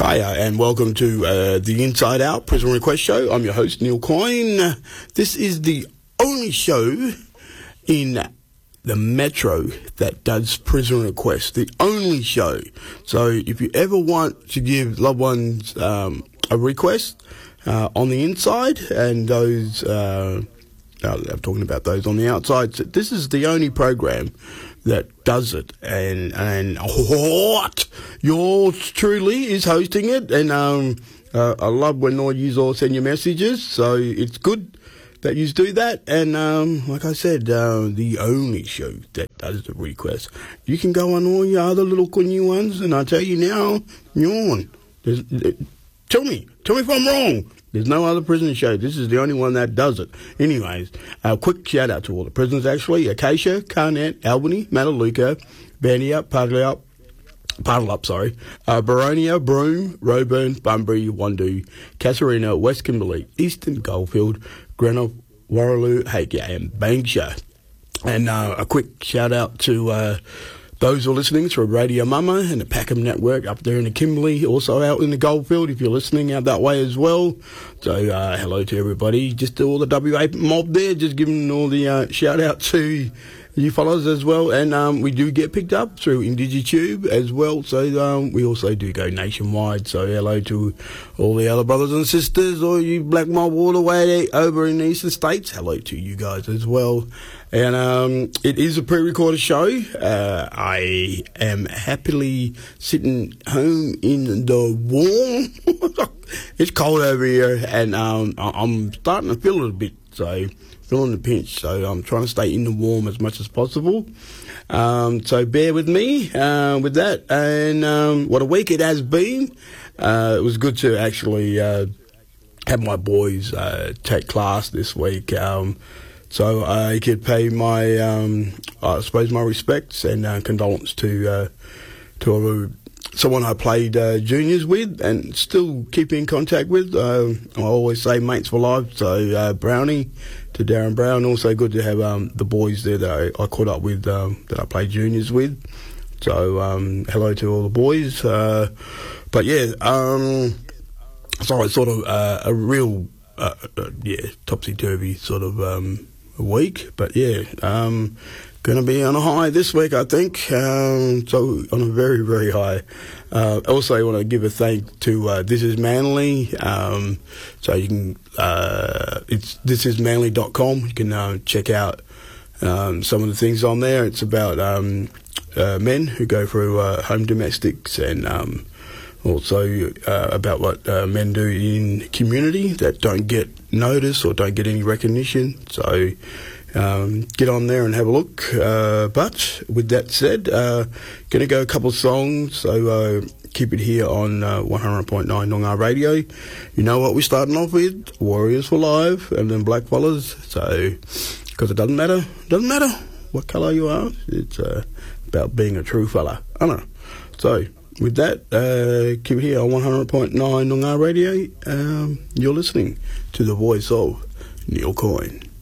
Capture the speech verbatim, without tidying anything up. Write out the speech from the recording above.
Hiya and welcome to uh, the Inside Out Prison Request Show. I'm your host, Neil Coyne. This is the only show in the Metro that does prison requests. The only show. So if you ever want to give loved ones um, a request uh, on the inside and those, uh, I'm talking about those on the outside, so this is the only program that does it, and and what yours truly is hosting it, and um uh, I love when all you all send your messages, so it's good that you do that. And um like I said, uh, the only show that does the request. You can go on all your other little new ones, and I tell you now, yawn. There's, tell me, tell me if I'm wrong. There's no other prison show. This is the only one that does it. Anyways, a uh, quick shout out to all the prisons actually. Acacia, Carnet, Albany, Mataluka, Bandia, Puddle Puddle Up, sorry, uh, Baronia, Broome, Roebourne, Bunbury, Wandoo, Casuarina, West Kimberley, Eastern Goldfield, Greenock, Warraloo, Hakea, and Banksia. And uh, a quick shout out to uh, those who are listening through Radio Mama and the Packham Network up there in the Kimberley, also out in the Goldfield if you're listening out that way as well. So uh, hello to everybody, just to all the W A mob there, just giving all the uh, shout out to you fellas as well. And um, we do get picked up through IndigiTube as well, so um, we also do go nationwide. So hello to all the other brothers and sisters, or you black mob all the way over in the eastern states, hello to you guys as well. And um, it is a pre-recorded show. Uh, I am happily sitting home in the warm. It's cold over here, and um, I'm starting to feel it a bit, so feeling the pinch. So I'm trying to stay in the warm as much as possible. Um, so bear with me uh, with that. And um, what a week it has been. Uh, it was good to actually uh, have my boys uh, take class this week. Um, So I could pay my, um, I suppose, my respects and uh, condolence to uh, to uh, someone I played uh, juniors with and still keep in contact with. Uh, I always say mates for life. So uh, Brownie, to Darren Brown. Also good to have um, the boys there that I, I caught up with, um, that I played juniors with. So um, hello to all the boys. Uh, but yeah, um, so it's sort of uh, a real, uh, uh, yeah, topsy-turvy sort of um a week, but yeah, um, going to be on a high this week, I think. Um, so on a very, very high. Uh, also, I want to give a thank to uh, This Is Manly. Um, so you can, uh, it's this is manly dot com. You can uh, check out um, some of the things on there. It's about um, uh, men who go through uh, home domestics, and um, also uh, about what uh, men do in community that don't get notice or don't get any recognition. So um, get on there and have a look. Uh, but with that said, uh, going to go a couple of songs. So uh, keep it here on uh, one hundred point nine Noongar Radio. You know what we're starting off with? Warriors for Life and then Black Fellas. So, because it doesn't matter, doesn't matter what colour you are. It's uh, about being a true fella. I don't know. So, with that, uh, keep it here on one hundred point nine Noongar Radio. Um, you're listening to the voice of Neil Coyne.